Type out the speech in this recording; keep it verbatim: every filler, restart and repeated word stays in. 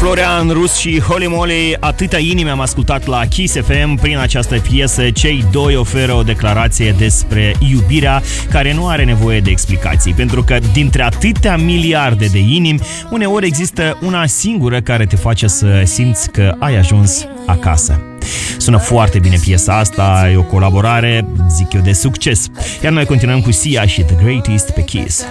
Florian Rus și Holy Moly, Atâta inimi am ascultat la Kiss F M. Prin această piesă, cei doi oferă o declarație despre iubirea care nu are nevoie de explicații, pentru că dintre atâtea miliarde de inimi, uneori există una singură care te face să simți că ai ajuns acasă. Sună foarte bine piesa asta, e o colaborare, zic eu, de succes. Iar noi continuăm cu Sia și The Greatest pe Kiss.